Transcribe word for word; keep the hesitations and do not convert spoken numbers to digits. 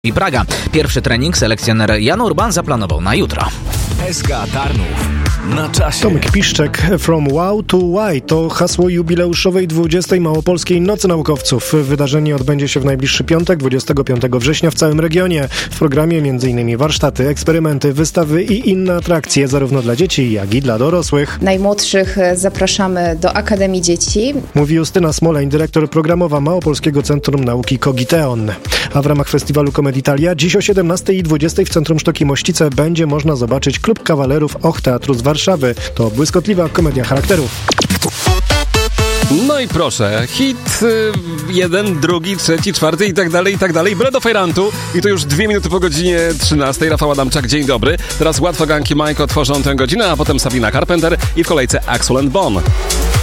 i Praga. Pierwszy trening selekcjoner Jan Urban zaplanował na jutro. S K Tarnów na czasie. Tomek Piszczek, From Wow to Why to hasło jubileuszowej dwudziestej Małopolskiej Nocy Naukowców. Wydarzenie odbędzie się w najbliższy piątek, dwudziestego piątego września w całym regionie. W programie m.in. warsztaty, eksperymenty, wystawy i inne atrakcje zarówno dla dzieci, jak i dla dorosłych. Najmłodszych zapraszamy do Akademii Dzieci. Mówi Justyna Smoleń, dyrektor programowa Małopolskiego Centrum Nauki Kogiteon. A w ramach festiwalu Komeditalia dziś o siedemnastej i dwudziestej w Centrum Sztuki Mościce będzie można zobaczyć Klub Kawalerów Och Teatru z Warszawy. To błyskotliwa komedia charakterów. No i proszę, hit y, jeden, drugi, trzeci, czwarty i tak dalej, i tak dalej. Bredo Fejrantu i to już dwie minuty po godzinie trzynastej. Rafał Adamczak, dzień dobry. Teraz łatwo ganki Majko tworzą tę godzinę, a potem Sabina Carpenter i w kolejce Axel and Bon.